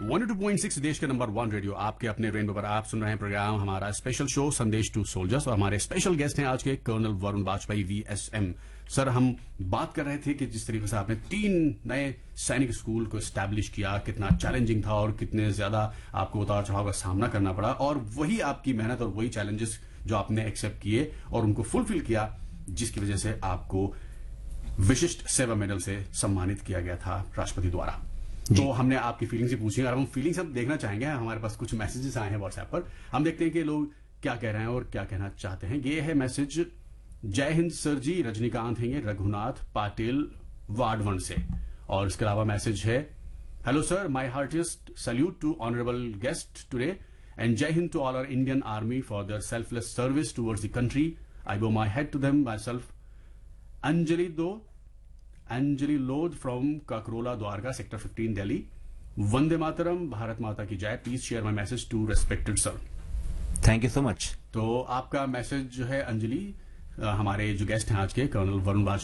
102.6 देश का number 1 radio आपके अपने रेनबो पर आप सुन रहे हैं प्रोग्राम हमारा स्पेशल शो संदेश टू सोल्जर्स और हमारे स्पेशल गेस्ट हैं आज के colonel Varun Vajpayee VSM। Sir, हम बात कर रहे थे कि जिस तरीके से आपने 3 नए सैनिक स्कूल को एस्टैब्लिश किया, कितना चैलेंजिंग था और कितने ज्यादा आपको उतार चढ़ाव का सामना करना पड़ा, और वही आपकी मेहनत और वही चैलेंजेस जो आपने एक्सेप्ट किए और उनको फुलफिल किया, जिसकी वजह से आपको विशिष्ट सेवा मेडल से सम्मानित किया गया था राष्ट्रपति द्वारा। तो हमने आपकी फीलिंग्स ही पूछी और हम फीलिंग्स अब देखना चाहेंगे। हमारे पास कुछ मैसेजेस आए हैं व्हाट्सएप पर, हम देखते हैं कि लोग क्या कह रहे हैं और क्या कहना चाहते हैं। ये है मैसेज, जय हिंद सर जी, रजनीकांत हैं ये, रघुनाथ पाटिल वार्ड 1 से। और इसके अलावा मैसेज है, hello sir, my heartiest salute to honourable guest today and जय Hind to all our Indian army for their selfless service towards the country. आई बो my head to them my self. Anjali Lodh from Kakrola Dwarka sector 15 Delhi. Vande Mataram, Bharat माता की जय। Please share my message to respected sir. Thank you so much. तो आपका message जो है अंजलि, हमारे जो गेस्ट हैं आज के कर्नल वरुण वाजपेयी